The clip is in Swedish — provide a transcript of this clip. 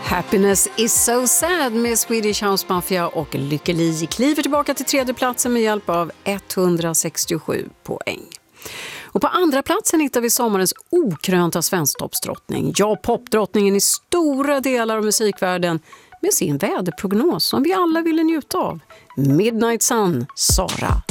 Happiness is so sad med Swedish House Mafia och Lykke Li kliver tillbaka till tredje platsen med hjälp av 167 poäng. Och på andra platsen hittar vi sommarens okrönta svensktoppsdrottning, ja popdrottningen i stora delar av musikvärlden med sin väderprognos som vi alla ville njuta av. Midnight Sun, Sara